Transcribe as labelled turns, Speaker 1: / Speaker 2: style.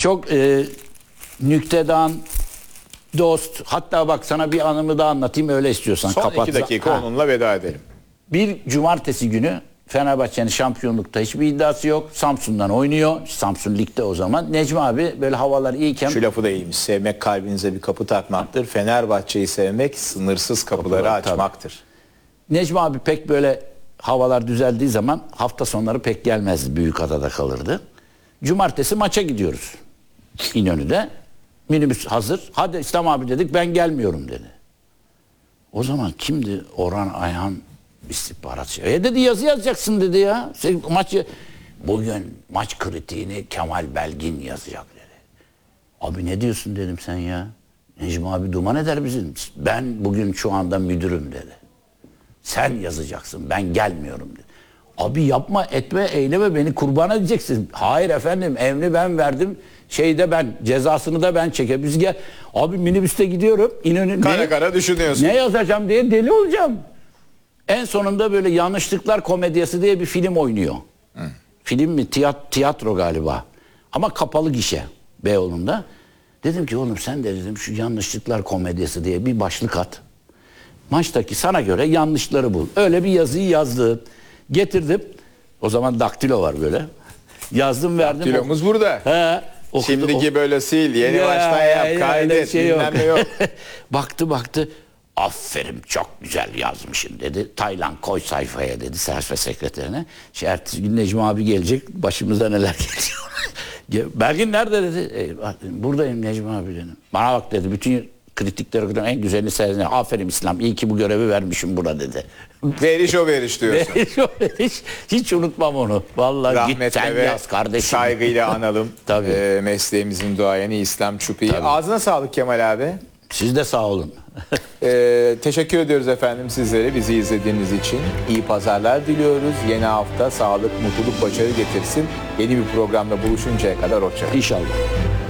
Speaker 1: Çok nüktedan, dost. Hatta bak sana bir anımı da anlatayım, öyle istiyorsan.
Speaker 2: Son 2 dakika onunla veda edelim.
Speaker 1: Bir cumartesi günü Fenerbahçe'nin şampiyonlukta hiçbir iddiası yok. Samsun'dan oynuyor. Samsun Lig'de o zaman. Necmi abi böyle havalar iyiyken...
Speaker 2: Şu lafı da iyiymiş. Sevmek kalbinize bir kapı takmaktır. Fenerbahçe'yi sevmek sınırsız kapıları açmaktır.
Speaker 1: Necmi abi pek böyle havalar düzeldiği zaman hafta sonları pek gelmezdi. Büyükada'da kalırdı. Cumartesi maça gidiyoruz. İnönü'de. Minibüs hazır. Hadi İslam abi dedik, ben gelmiyorum dedi. O zaman kimdi? Orhan Ayhan istihbaratçı. Dedi yazı yazacaksın dedi ya. Sen maçı, bugün maç kritiğini Kemal Belgin yazacak dedi. Abi ne diyorsun dedim sen ya. Necmi abi duman eder bizim. Ben bugün şu anda müdürüm dedi. Sen yazacaksın, ben gelmiyorum dedi. Abi yapma etme eyleme, beni kurban edeceksin. Hayır efendim, emri ben verdim. Şeyde ben, cezasını da ben çekeyim. Biz gel. Abi minibüste gidiyorum. İnönü,
Speaker 2: Kara kara düşünüyorsun.
Speaker 1: ne yazacağım diye deli olacağım. En sonunda böyle Yanlışlıklar Komedyası diye bir film oynuyor. Film mi? Tiyatro galiba. Ama kapalı gişe Beyoğlu'nda. Dedim ki oğlum sen de dedim şu Yanlışlıklar Komedyası diye bir başlık at. Maçtaki sana göre yanlışları bul. Öyle bir yazıyı yazdım. Getirdim. O zaman daktilo var böyle. Yazdım verdim.
Speaker 2: Daktilomuz burada.
Speaker 1: He.
Speaker 2: Şimdiki böyle sil, yeni baştan yap, kaydet, bilmem ne yok.
Speaker 1: Baktı. Aferin, çok güzel yazmışsın dedi. Taylan koy sayfaya dedi servis sekreterine. Ertesi gün Necmi abi gelecek, başımıza neler geliyor. Belgin nerede dedi. Buradayım Necmi abi dedim. Bana bak dedi, bütün kritikleri en güzelini seyrediyor. Aferin İslam, iyi ki bu görevi vermişim buna dedi.
Speaker 2: Veriş o veriş diyorsun.
Speaker 1: Veriş o veriş. Hiç unutmam onu. Vallahi git sen yaz kardeşim.
Speaker 2: Saygıyla analım.
Speaker 1: Tabii.
Speaker 2: Mesleğimizin duayeni İslam Çupi'yi. Ağzına sağlık Kemal abi.
Speaker 1: Siz de sağ olun.
Speaker 2: Teşekkür ediyoruz efendim sizlere bizi izlediğiniz için. İyi pazarlar diliyoruz. Yeni hafta sağlık, mutluluk, başarı getirsin. Yeni bir programda buluşuncaya kadar hoşça kalın.
Speaker 1: İnşallah.